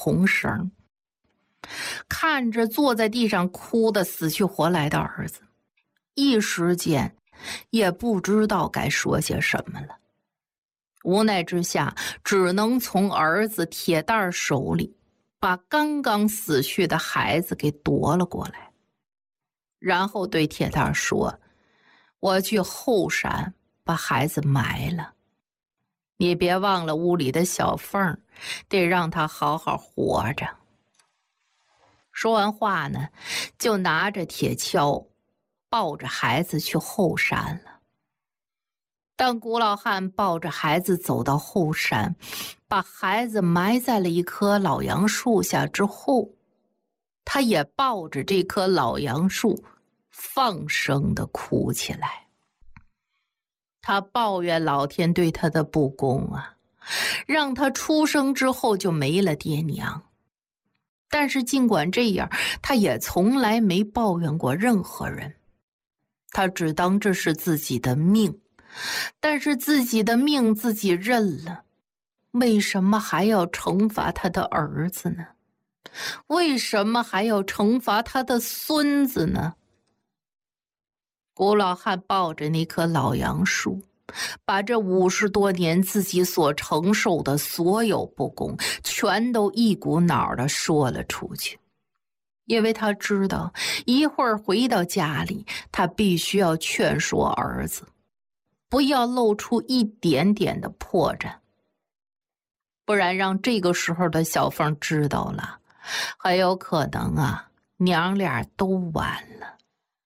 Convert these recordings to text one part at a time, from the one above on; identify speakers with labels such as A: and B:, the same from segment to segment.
A: 红绳，看着坐在地上哭得死去活来的儿子，一时间也不知道该说些什么了。无奈之下，只能从儿子铁蛋手里把刚刚死去的孩子给夺了过来，然后对铁蛋说：“我去后山把孩子埋了，你别忘了屋里的小凤，得让她好好活着。”说完话呢，就拿着铁锹，抱着孩子去后山了。当古老汉抱着孩子走到后山，把孩子埋在了一棵老杨树下之后，他也抱着这棵老杨树放声地哭起来。他抱怨老天对他的不公啊，让他出生之后就没了爹娘。但是尽管这样，他也从来没抱怨过任何人，他只当这是自己的命。但是自己的命自己认了，为什么还要惩罚他的儿子呢？为什么还要惩罚他的孙子呢？古老汉抱着那棵老杨树，把这50多年自己所承受的所有不公全都一股脑的说了出去。因为他知道一会儿回到家里，他必须要劝说儿子不要露出一点点的破绽，不然让这个时候的小凤知道了，很有可能啊，娘俩都完了。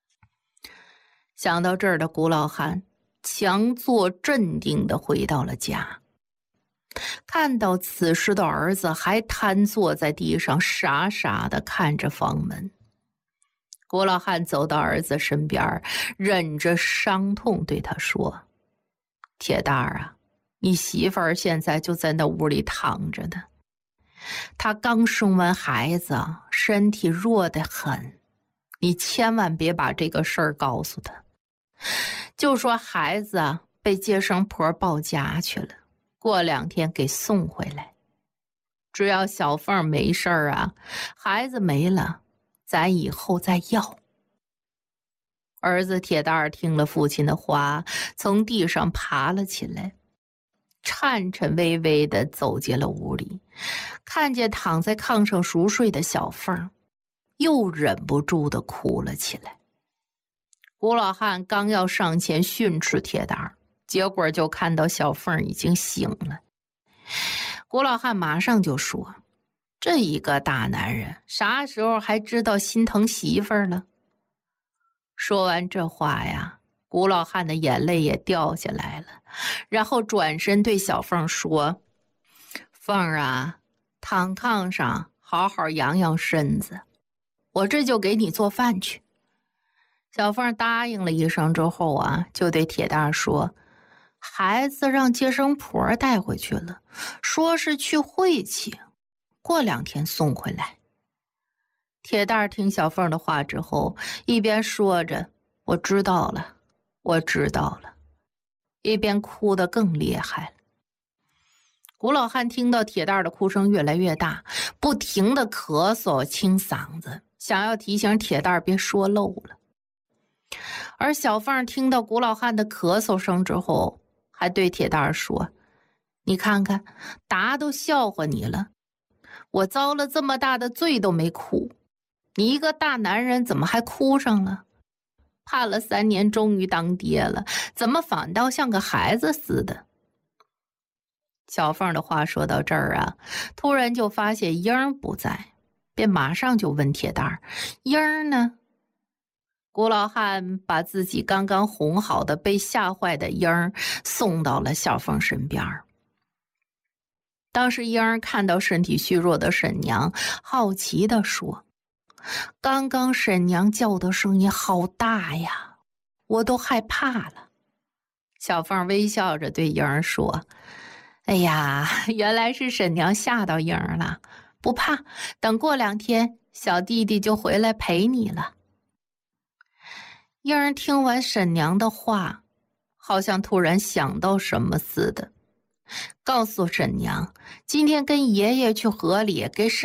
A: 想到这儿的古老汉强作镇定地回到了家，看到此时的儿子还瘫坐在地上，傻傻地看着房门。古老汉走到儿子身边，忍着伤痛对他说：“铁蛋儿啊，你媳妇儿现在就在那屋里躺着呢。她刚生完孩子，身体弱得很。你千万别把这个事儿告诉她，就说孩子被接生婆抱家去了，过2天给送回来。只要小凤没事儿啊，孩子没了，咱以后再要。”儿子铁蛋儿听了父亲的话，从地上爬了起来，颤颤巍巍地走进了屋里，看见躺在炕上熟睡的小凤，又忍不住地哭了起来。古老汉刚要上前训斥铁蛋儿，结果就看到小凤已经醒了。古老汉马上就说：“这一个大男人，啥时候还知道心疼媳妇儿了？”说完这话呀，古老汉的眼泪也掉下来了，然后转身对小凤说：“凤儿啊，躺炕上好好养养身子，我这就给你做饭去。”小凤答应了一声之后啊，就对铁蛋说：“孩子让接生婆带回去了，说是去晦气，过2天送回来。”铁蛋听小凤的话之后，一边说着“我知道了，我知道了”，一边哭得更厉害了。古老汉听到铁蛋的哭声越来越大，不停地咳嗽清嗓子，想要提醒铁蛋别说漏了。而小凤听到古老汉的咳嗽声之后，还对铁蛋说：“你看看，达都笑话你了，我遭了这么大的罪都没哭，你一个大男人怎么还哭上了？盼了3年终于当爹了，怎么反倒像个孩子似的？”小凤的话说到这儿啊，突然就发现英儿不在，便马上就问铁蛋：“英儿呢？”古老汉把自己刚刚哄好的被吓坏的英儿送到了小凤身边。当时英儿看到身体虚弱的沈娘，好奇地说：“刚刚沈娘叫的声音好大呀，我都害怕了。”小凤微笑着对英儿说：“哎呀，原来是沈娘吓到英儿了，不怕，等过2天小弟弟就回来陪你了。”英儿听完沈娘的话，好像突然想到什么似的，告诉沈娘今天跟爷爷去河里给沈